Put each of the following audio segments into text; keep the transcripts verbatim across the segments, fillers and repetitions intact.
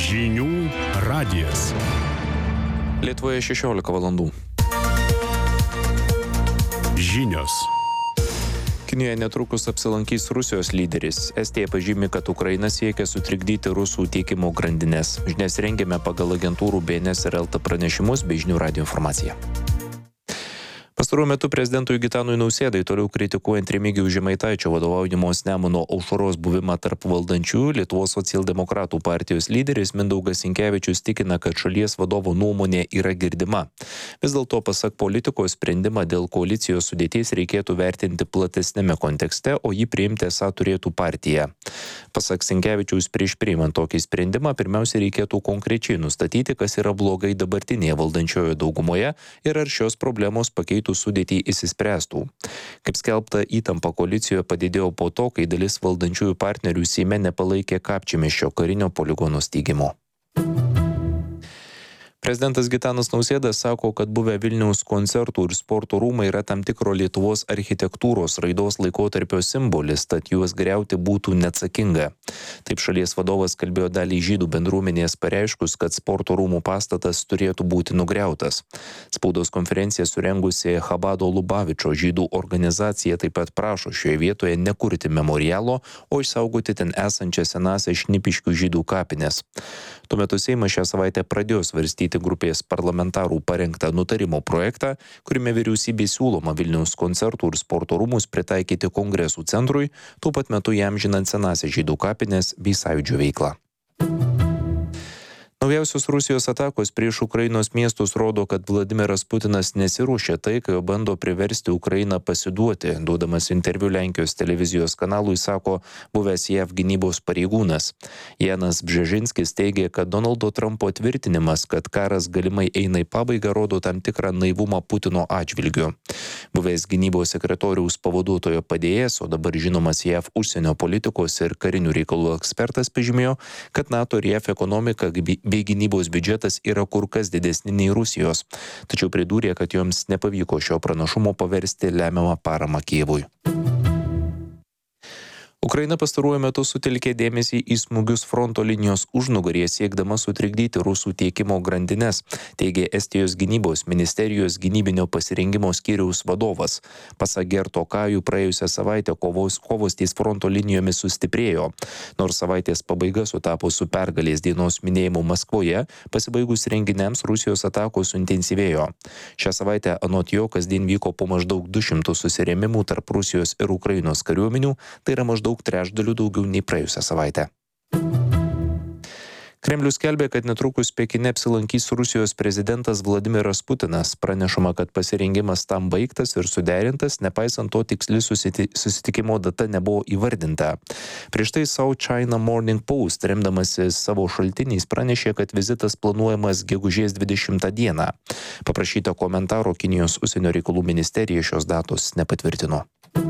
Žinių radijas. Lietuvoje šešiolika valandų. Žinios. Kinijoje netrukus apsilankys Rusijos lyderis. Estija pažymi, kad Ukraina siekia sutrikdyti rusų tiekimo grandines. Žinias rengiame pagal agentūrų B N S ir L T pranešimus bei žinių radijo informaciją. Pastaruoju metu prezidentui Gitanui Nausėdai toliau kritikuojant Remigijaus Žemaitaičio vadovaujamos Nemuno aušros buvimą tarp valdančiųjų, Lietuvos socialdemokratų partijos lyderis Mindaugas Sinkevičius tikina, kad šalies vadovo nuomonė yra girdima. Vis dėlto, pasak politiko, sprendimą dėl koalicijos sudėties reikėtų vertinti platesnėme kontekste, o jį priimti esą turėtų partija. Pasak Sinkevičiaus, prieš priimant tokį sprendimą, pirmiausia reikėtų konkrečiai nustatyti, kas yra blogai dabartinėje valdančiojoje daugumoje ir ar šios problemos pakeitų sudėtį įsispręstų. Kaip skelbta, įtampa koalicijoje padidėjo po to, kai dalis valdančiųjų partnerių Seime nepalaikė Kapčiamiesčio karinio poligono steigimo. Prezidentas Gitanas Nausėda sako, kad buvę Vilniaus koncertų ir sporto rūmai yra tam tikro Lietuvos architektūros raidos laikotarpio simbolis, tad juos griauti būtų neatsakinga. Taip šalies vadovas kalbėjo daliai žydų bendruomenės pareiškus, kad sporto rūmų pastatas turėtų būti nugriautas. Spaudos konferenciją surengusi Chabado Lubavičio žydų organizacija taip pat prašo šioje vietoje nekurti memorialo, o išsaugoti ten esančias senąsias Šnipiškių žydų kapines. Tuo metu Seimas šią savaitę pradėjo svarstyti grupės parlamentarų parengtą nutarimo projektą, kuriame vyriausybė siūloma Vilniaus koncertų ir sporto rūmus pritaikyti kongresų centrui, tuo pat metu įamžinant senąsias žydų kapines bei sąjūdžio veiklą. Naujausios Rusijos atakos prieš Ukrainos miestus rodo, kad Vladimiras Putinas nesiruošia taikai, o bando priversti Ukrainą pasiduoti. Duodamas interviu Lenkijos televizijos kanalui, sako buvęs J A V gynybos pareigūnas. Janas Bžežinskis teigė, kad Donaldo Trumpo tvirtinimas, kad karas galimai eina į pabaigą, rodo tam tikrą naivumą Putino atžvilgiu. Buvęs gynybos sekretoriaus pavaduotojo padėjėjas, o dabar žinomas J A V užsienio politikos ir karinių reikalų ekspertas pažymėjo, kad NATO ir J A V ekonomika bei gynybos biudžetas yra kur kas didesni nei Rusijos. Tačiau pridūrė, kad joms nepavyko šio pranašumo paversti lemiamą paramą Kijevui. Ukraina pastaruoju metu sutelkė dėmesį į smūgius fronto linijos užnugaryje, siekdama sutrikdyti rusų tiekimo grandines, teigė Estijos gynybos ministerijos gynybinio pasirengimo skyriaus vadovas. Pasak Gerto Kajų, praėjusią savaitę kovos, kovos ties fronto linijomis sustiprėjo. Nors savaitės pabaiga sutapo su pergalės dienos minėjimu Maskvoje, pasibaigus renginiams Rusijos atakos suintensyvėjo. Šią savaitę anot jo kasdien vyko po maždaug du šimtus susirėmimų tarp Rusijos ir Ukrainos kariuomenių, tai yra maždaug trečdalių daugiau nei praėjusią savaitę. Kremlius skelbė, kad netrukus Pekine apsilankys Rusijos prezidentas Vladimiras Putinas. Pranešama, kad pasirengimas tam baigtas ir suderintas, nepaisant to tiksli susiti- susitikimo data nebuvo įvardinta. Prieš tai South China Morning Post, remdamasis savo šaltiniais, pranešė, kad vizitas planuojamas gegužės dvidešimtą dieną. Paprašyta komentaro Kinijos užsienio reikalų ministerija šios datos nepatvirtino.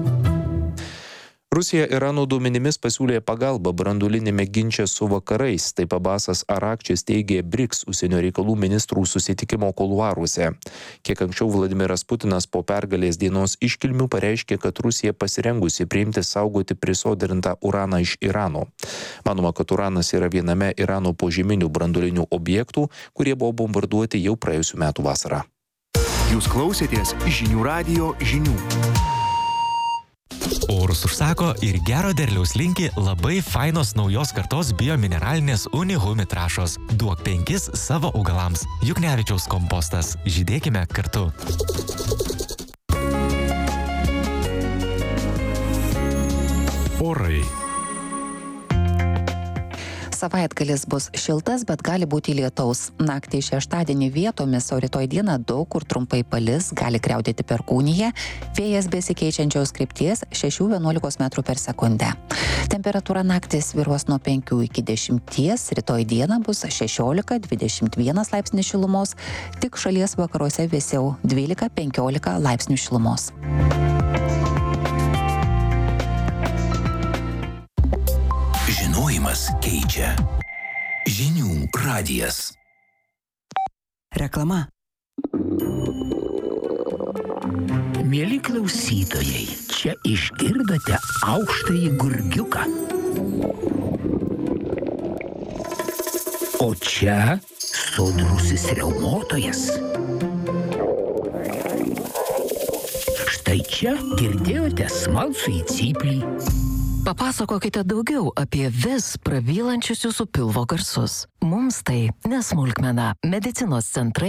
Rusija Irano duomenimis pasiūlė pagalbą branduolinėme ginče su vakarais, taip Abasas Arakčis teigė BRICS užsienio reikalų ministrų susitikimo kuluaruose. Kiek anksčiau Vladimiras Putinas po pergalės dienos iškilmių pareiškė, kad Rusija pasirengusi priimti saugoti prisodrintą uraną iš Irano. Manoma, kad uranas yra viename Irano požeminių branduolinių objektų, kurie buvo bombarduoti jau praėjusių metų vasarą. Jūs klausėtės žinių radijo žinių. Orus užsako ir gero derliaus linki labai fainos naujos kartos biomineralinės Unihumi trąšos. Duok penkis savo augalams. Juknevičiaus kompostas. Žydėkime kartu. Orai. Savaitgalis bus šiltas, bet gali būti lietaus. Naktį šeštadienį vietomis, o rytoj dieną daug kur trumpai palis, gali kriaudėti perkūnija, vėjas besikeičiančios krypties šešių vienuolikos metrų per sekundę. Temperatūra naktį svyruos nuo penkių iki dešimties, rytoj dieną bus šešiolika dvidešimt vienas laipsnis šilumos, tik šalies vakaruose vėsiau dvylika penkiolika laipsnių šilumos. Žinojimas keičia. Žinių radijas. Reklama. Mieli klausytojai, čia išgirdote aukštąjį gurgiuką. O čia sodrusis riaumotojas. Štai čia girdėjote smalsų į cyplį. Papasakokite daugiau apie vis prabylančius jūsų pilvo garsus. Mums tai nesmulkmena. Medicinos centrai